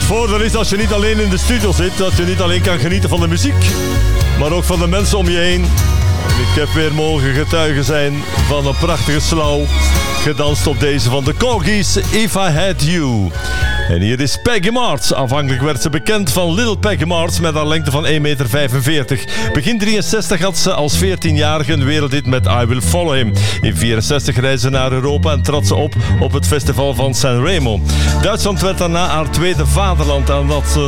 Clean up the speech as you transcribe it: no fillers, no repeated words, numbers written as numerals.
voordeel is als je niet alleen in de studio zit, dat je niet alleen kan genieten van de muziek, maar ook van de mensen om je heen. Ik heb weer mogen getuige zijn van een prachtige slow, gedanst op deze van de Corgis, If I Had You. En hier is Peggy Martz. Aanvankelijk werd ze bekend van Little Peggy Martz met haar lengte van 1,45 meter. Begin 63 had ze als 14-jarige een wereldhit met I Will Follow Him. In 64 reisde ze naar Europa en trad ze op het festival van Sanremo. Duitsland werd daarna haar tweede vaderland en dat ze